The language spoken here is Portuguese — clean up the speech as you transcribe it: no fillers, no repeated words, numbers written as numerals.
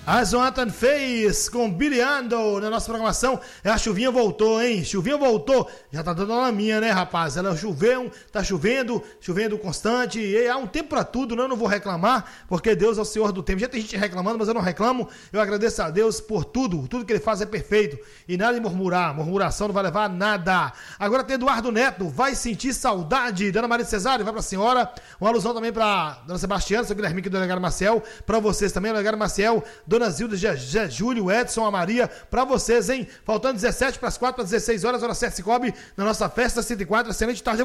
A Jonathan fez com Billy Idol na nossa programação. A chuvinha voltou, hein? Chuvinha voltou. Já tá dando na minha, né, rapaz? Ela choveu, tá chovendo constante. E há um tempo pra tudo, né? Eu não vou reclamar, porque Deus é o Senhor do tempo. Já tem gente reclamando, mas eu não reclamo. Eu agradeço a Deus por tudo. Tudo que Ele faz é perfeito. E nada de murmurar. Murmuração não vai levar a nada. Agora tem Eduardo Neto. Vai sentir saudade. Dona Maria Cesário, vai pra senhora. Uma alusão também pra Dona Sebastiana, seu Guilherme e Dona Delegado Maciel. Pra vocês também, Delegado Maciel. Dona Zilda, Júlio, Edson, a Maria, pra vocês, hein? Faltando 17 para as 4, para 16 horas, hora certa se cobre na nossa festa 104. Excelente tarde.